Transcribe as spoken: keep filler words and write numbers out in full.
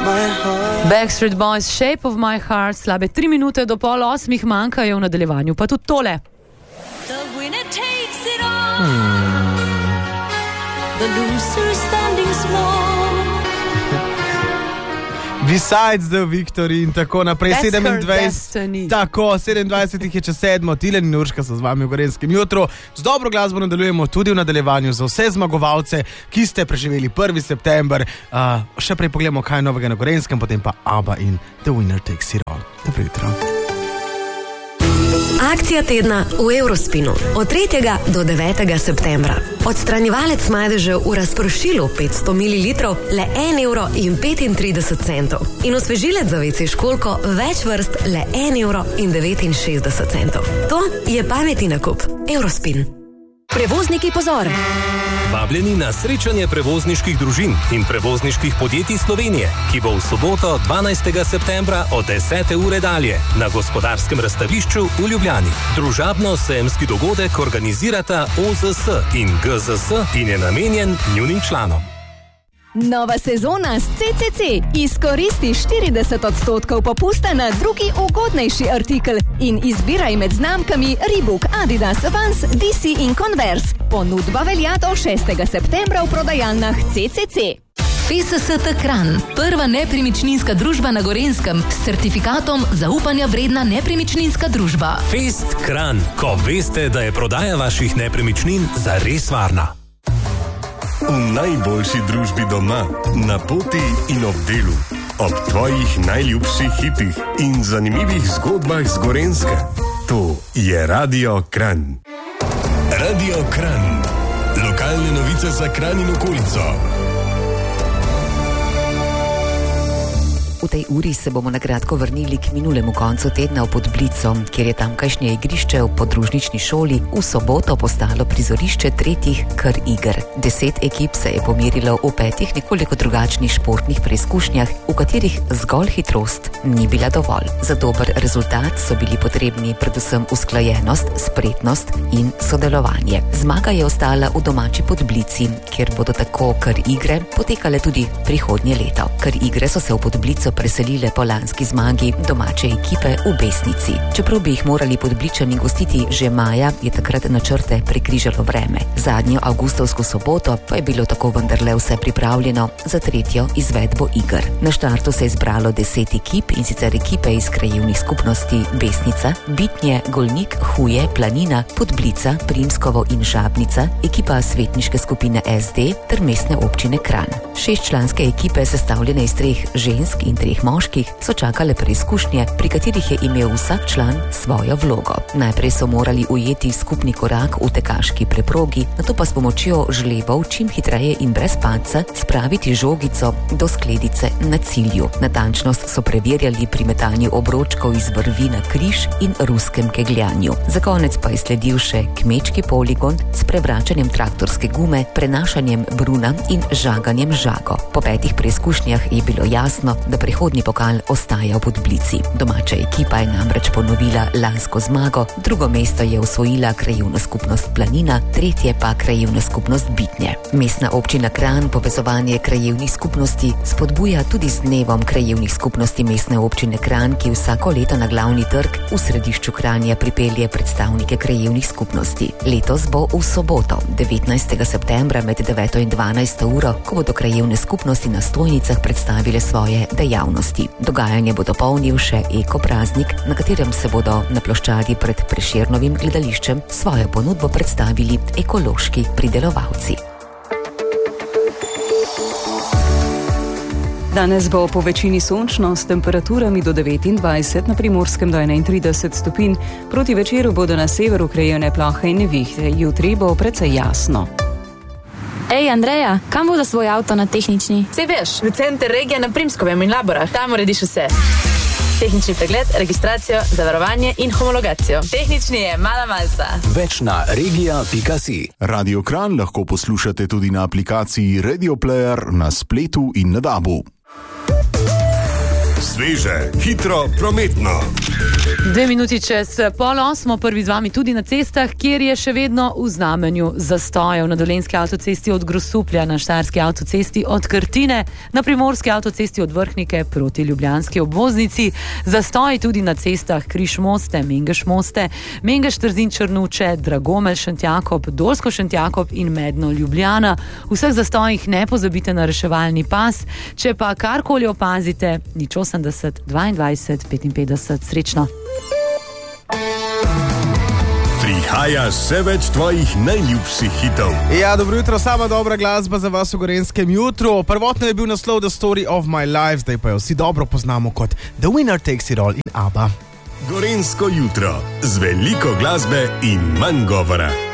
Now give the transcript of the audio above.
Backstreet Boys, Shape of my heart, slabe tri minute do pol osmih manjkajo, v nadaljevanju pa tudi tole. Hmm. Besides the victory in tako naprej. sedemindvajset Tako, sedemindvajset jih je čez sedmo. Tilen in Urška so z vami v Gorenjskem jutru. Z dobro glasbo nadaljujemo tudi v nadaljevanju za vse zmagovalce, ki ste preživeli prvi september. Uh, še prej pogledamo, kaj je novega na Gorenjskem, potem pa ABBA in The Winner Takes It All. Dobro jutro. Akcija tedna v Eurospinu od tretjega do devetega septembra. Odstranjevalec madežev v razpršilu petsto mililitrov le en evro in petintrideset centov. In osvežilec za vece školjko več vrst le en evro in devetinšestdeset centov. To je pametni nakup. Eurospin. Prevozniki, pozor! Vabljeni na srečanje prevozniških družin in prevozniških podjetij Slovenije, ki bo v soboto dvanajstega septembra od desete ure dalje na Gospodarskem razstavišču v Ljubljani. Družabno-sejemski dogodek organizirata O Z S in G Z S in je namenjen njunim članom. Nova sezona s C C C. Izkoristi štirideset odstotkov popusta na drugi ugodnejši artikel in izbiraj med znamkami Reebok, Adidas, Vans, D C in Converse. Ponudba velja do šestega septembra v prodajalnah C C C. F S S T Kranj, prva nepremičninska družba na Gorenjskem s certifikatom zaupanja vredna nepremičninska družba. Fest Kranj, ko veste, da je prodaja vaših nepremičnin zares varna. V najboljši družbi doma, na poti in ob delu, ob tvojih najljubših hitih in zanimivih zgodbah z Gorenjske. To je Radio Kranj. Radio Kranj. Lokalne novice za Kranj in okolico. V tej uri se bomo na kratko vrnili k minulemu koncu tedna v Podblico, kjer je tamkajšnje igrišče v podružnični šoli v soboto postalo prizorišče tretjih kar iger. Deset ekip se je pomerilo v petih nekoliko drugačnih športnih preizkušnjah, v katerih zgolj hitrost ni bila dovolj. Za dober rezultat so bili potrebni predvsem usklajenost, spretnost in sodelovanje. Zmaga je ostala v domači Podblici, kjer bodo tako kar igre potekale tudi prihodnje leto. Kar igre so se v Podblico preselile po lanski zmagi domače ekipe v Besnici. Čeprav bi jih morali Podbličani gostiti že maja, je takrat načrte prekrižalo vreme. Zadnjo avgustovsko soboto pa je bilo tako vendarle vse pripravljeno za tretjo izvedbo iger. Na štartu se je zbralo deset ekip, in sicer ekipe iz krajevnih skupnosti Besnica, Bitnje, Golnik, Huje, Planina, Podblica, Primskovo in Žabnica, ekipa svetniške skupine S D ter mestne občine Kranj. Šestčlanske ekipe, sestavljene iz treh žensk in treh moških, so čakale preizkušnje, pri katerih je imel vsak član svojo vlogo. Najprej so morali ujeti skupni korak v tekaški preprogi, nato pa s pomočjo žlebov čim hitreje in brez padca spraviti žogico do skledice na cilju. Natančnost so preverjali pri metanju obročkov iz vrvi na križ in ruskem kegljanju. Za konec pa je sledil še kmečki poligon s prevračanjem traktorske gume, prenašanjem bruna in žaganjem žago. Po petih preizkušnjah je bilo jasno, da prihodnji pokal ostaja v Podblici. Domača ekipa je namreč ponovila lansko zmago, drugo mesto je osvojila krajevna skupnost Planina, tretje pa krajevna skupnost Bitnje. Mestna občina Kranj povezovanje krajevnih skupnosti spodbuja tudi z dnevom krajevnih skupnosti mestne občine Kranj, ki vsako leto na glavni trg v središču Kranja pripelje predstavnike krajevnih skupnosti. Letos bo v soboto, devetnajstega septembra med deveto in dvanajsto uro, ko bodo krajevne skupnosti na stojnicah predstavile svoje dejavnosti. Dogajanje bo dopolnil še eko praznik, na katerem se bodo na ploščadi pred Prešernovim gledališčem svojo ponudbo predstavili ekološki pridelovalci. Danes bo po večini sončno s temperaturami do devetindvajset, na Primorskem do enaintrideset stopinj, proti večeru bodo na severu krajevne plohe in nevihte, jutri bo precej jasno. Ej, Andreja, kam bo za svoj avto na tehnični? Sej veš, v center regije na Primskovem in Laborah. Tam urediš vse. Tehnični pregled, registracijo, zavarovanje in homologacijo. Tehnični je mala malca. Več na regija pika si. Radio Kranj lahko poslušate tudi na aplikaciji Radio Player na spletu in na dabu. Sveže, hitro, prometno. Dve minuti čez pol osmo, prvi z vami tudi na cestah, kjer je še vedno v znamenju zastojev. Na Dolenjski avtocesti od Grosuplja, na Štajerski avtocesti od Krtine, na Primorski avtocesti od Vrhnike proti ljubljanski obvoznici. Zastoji tudi na cestah Križ Moste, Mengeš Moste, Mengeš Trzin Črnuče, Dragomelj Šentjakob, Dolsko Šentjakob in Medno Ljubljana. V vseh zastojih ne pozabite na reševalni pas. Če pa karkoli opazite, nič osemdeset, dvaindvajset, petinpetdeset. Srečno. Prihaja še več tvojih najljubših hitov. Ja, dobro jutro, sama dobra glasba za vas v Gorenjskem jutru. Prvotno je bil naslov The Story of My Life, zdaj pa jo vsi dobro poznamo kot The Winner Takes It All in ABBA. Gorenjsko jutro z veliko glasbe in manj govora.